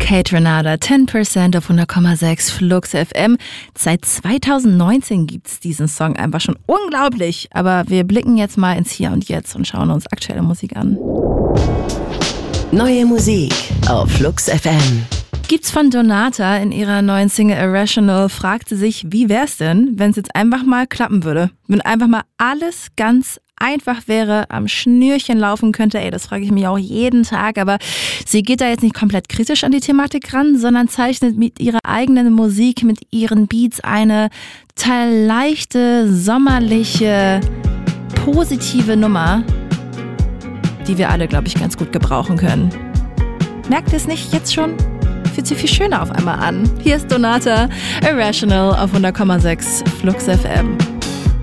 Kate Renata, 10% auf 100,6 Flux FM. Seit 2019 gibt's diesen Song einfach schon. Unglaublich. Aber wir blicken jetzt mal ins Hier und Jetzt und schauen uns aktuelle Musik an. Neue Musik auf Flux FM. Gibt's von Donata in ihrer neuen Single Irrational, fragt sie sich, wie wär's denn, wenn es jetzt einfach mal klappen würde? Wenn einfach mal alles ganz einfach wäre, am Schnürchen laufen könnte. Das frage ich mich auch jeden Tag. Aber sie geht da jetzt nicht komplett kritisch an die Thematik ran, sondern zeichnet mit ihrer eigenen Musik, mit ihren Beats eine total leichte, sommerliche, positive Nummer, die wir alle, glaube ich, ganz gut gebrauchen können. Merkt ihr es nicht jetzt schon? Fühlt sich viel schöner auf einmal an. Hier ist Donata, Irrational auf 100,6 Flux FM.